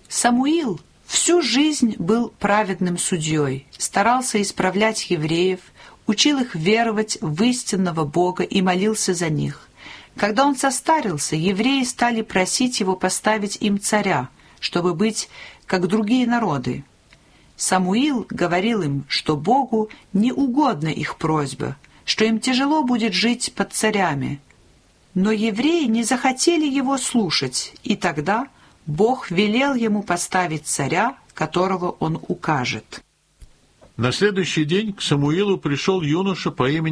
Самуил всю жизнь был праведным судьей, старался исправлять евреев, учил их веровать в истинного Бога и молился за них. Когда он состарился, евреи стали просить его поставить им царя, чтобы быть как другие народы. Самуил говорил им, что Богу не угодна их просьба, что им тяжело будет жить под царями. Но евреи не захотели его слушать, и тогда Бог велел ему поставить царя, которого он укажет. На следующий день к Самуилу пришел юноша по имени